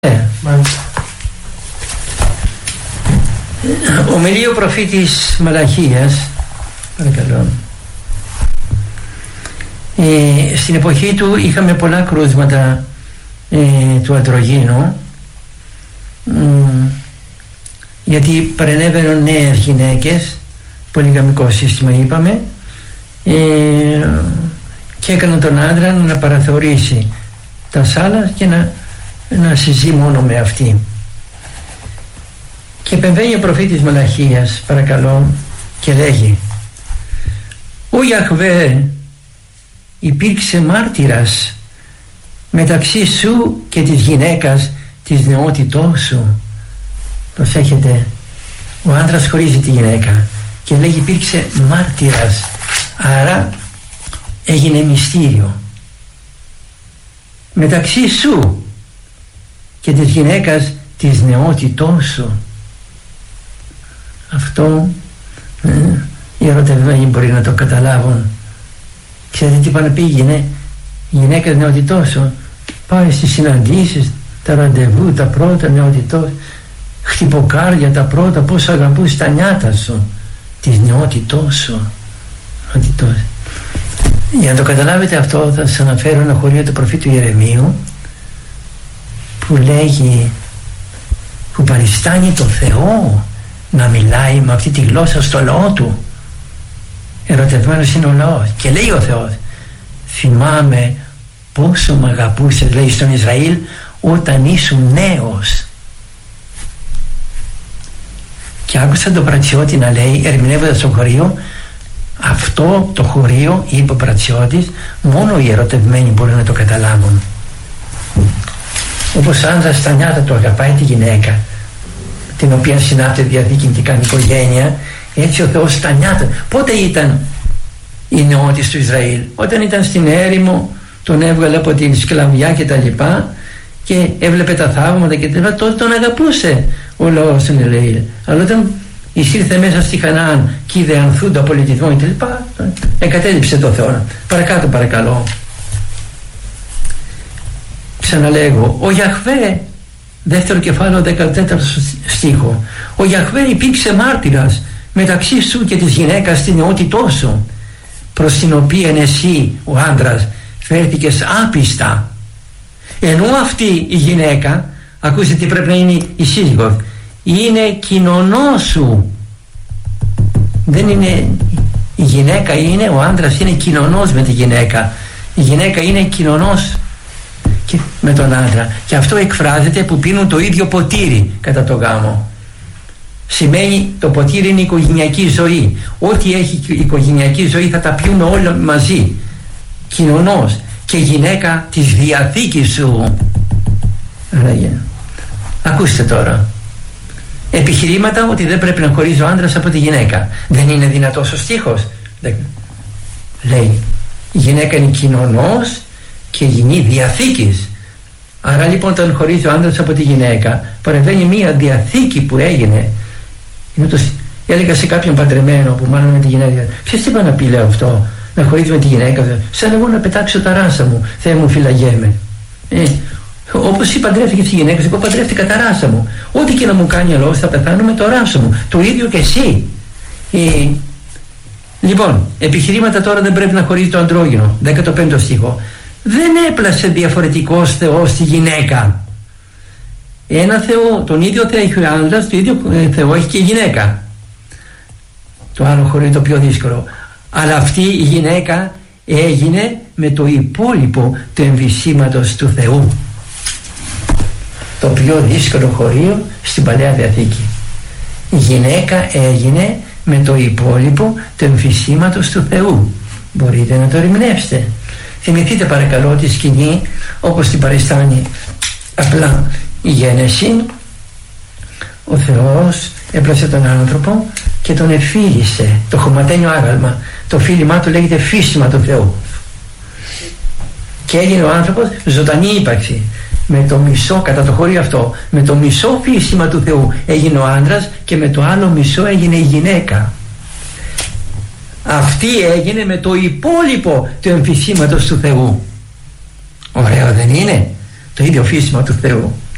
Ομιλεί ο προφήτης Μαλαχίας, παρακαλώ. Στην εποχή του είχαμε πολλά κρούσματα του αντρογίνου, γιατί παρενέβαιναν νέες γυναίκες, πολυγαμικό σύστημα είπαμε, και έκαναν τον άντρα να παραθεωρήσει τα σάλα και να συζεί μόνο με αυτή. Και επεμβαίνει ο προφήτης Μαλαχίας, παρακαλώ, και λέγει: «Ο Ιαχβέ υπήρξε μάρτυρας μεταξύ σου και της γυναίκας της νεότητός σου». Προσέχετε, ο άντρας χωρίζει τη γυναίκα και λέγει υπήρξε μάρτυρας, άρα έγινε μυστήριο μεταξύ σου και της γυναίκας της νεότητός σου. Αυτό οι ερωτευμένοι μπορεί να το καταλάβουν. Ξέρετε τι πάνε πήγαινε η γυναίκα της νεότητός σου? Πάει στις συναντήσεις, τα ραντεβού, τα πρώτα νεότητός, χτυποκάρια τα πρώτα, πώς αγαπούς τα νιάτα σου, της νεότητός σου. Για να το καταλάβετε αυτό θα σας αναφέρω ένα χωρίο του προφήτου Ιερεμίου που λέγει, που παριστάνει το Θεό να μιλάει με αυτή τη γλώσσα στο λαό του. Ερωτευμένος είναι ο λαός και λέει ο Θεός: θυμάμαι πόσο μ' αγαπούσες, λέει, στον Ισραήλ όταν ήσουν νέος. Και άκουσα τον Πρατσιώτη να λέει, ερμηνεύοντας το χωρίο, αυτό το χωρίο, είπε ο Πρατσιώτης, μόνο οι ερωτευμένοι μπορούν να το καταλάβουν. Όπως άντρας στα νιάτα του αγαπάει τη γυναίκα την οποία συνάπτει διαδίκη και κάνει οικογένεια, έτσι ο Θεός στα νιάτα. Πότε ήταν η νεότης του Ισραήλ? Όταν ήταν στην έρημο, τον έβγαλε από την σκλαβιά και τα λοιπά και έβλεπε τα θαύματα και τα λοιπά, τότε τον αγαπούσε ο λαός του Ισραήλ. Αλλά όταν εισήλθε μέσα στη Χαναάν και είδε ανθούντα πολιτισμό και τα λοιπά, εγκατέλειψε το Θεό. Παρακάτω παρακαλώ. Ξαναλέγω, ο Ιαχβέ, δεύτερο κεφάλαιο 14ο στίχο, ο Ιαχβέ υπήρξε μάρτυρας μεταξύ σου και της γυναίκας της νεότητός σου, προς την οποία εσύ ο άντρας φέρθηκες άπιστα. Ενώ αυτή η γυναίκα, ακούστε τι πρέπει να είναι η σύζυγος, είναι κοινωνός σου. Δεν είναι η γυναίκα, είναι ο άντρας, είναι κοινωνός με τη γυναίκα. Η γυναίκα είναι κοινωνός με τον άντρα, και αυτό εκφράζεται που πίνουν το ίδιο ποτήρι κατά το γάμο. Σημαίνει το ποτήρι είναι η οικογενειακή ζωή. Ό,τι έχει οικογενειακή ζωή θα τα πιούμε όλα μαζί. Κοινωνός και γυναίκα της διαθήκης σου. Ακούστε τώρα επιχειρήματα ότι δεν πρέπει να χωρίζει ο άντρας από τη γυναίκα. Δεν είναι δυνατός ο στίχος? Λέει η γυναίκα είναι κοινωνός και γυνή διαθήκης. Άρα λοιπόν όταν χωρίζει ο άντρας από τη γυναίκα παρεμβαίνει μία διαθήκη που έγινε. Έλεγα σε κάποιον παντρεμένο που μάλλον με τη γυναίκα, ποιος είπα να πει, λέω, αυτό να χωρίζει με τη γυναίκα? Σαν εγώ να πετάξω τα ράσα μου, Θεέ μου φυλαγέμαι. Όπως εσύ παντρεύτηκες τη γυναίκα, εγώ παντρεύτηκα τα ράσα μου. Ό,τι και να μου κάνει λόγος θα πεθάνω με το ράσο μου. Το ίδιο και εσύ. Λοιπόν, επιχειρήματα τώρα δεν πρέπει να χωρίζει το αντρόγυνο. 15ο στίχο. Δεν έπλασε διαφορετικός Θεός τη γυναίκα. Ένα Θεό, τον ίδιο Θεό έχει ο άντρας, το ίδιο Θεό έχει και η γυναίκα. Το άλλο χωρί το πιο δύσκολο. Αλλά αυτή η γυναίκα έγινε με το υπόλοιπο του εμβυσίματος του Θεού. Το πιο δύσκολο χωρίο στην Παλαιά Διαθήκη. Η γυναίκα έγινε με το υπόλοιπο του εμφυσίματος του Θεού. Μπορείτε να το ερμηνεύσετε. Θυμηθείτε παρακαλώ τη σκηνή όπως την παριστάνει απλά η Γένεση. Ο Θεός έπλασε τον άνθρωπο και τον εφίλησε, το χωματένιο άγαλμα. Το φίλημά του λέγεται φύσιμα του Θεού. Και έγινε ο άνθρωπος ζωντανή ύπαρξη. Με το μισό, κατά το χωρίο αυτό, με το μισό φύσιμα του Θεού έγινε ο άντρας και με το άλλο μισό έγινε η γυναίκα. Αυτή έγινε με το υπόλοιπο του εμφυσίματος του Θεού. Ωραίο δεν είναι? Το ίδιο φύσιμα του Θεού.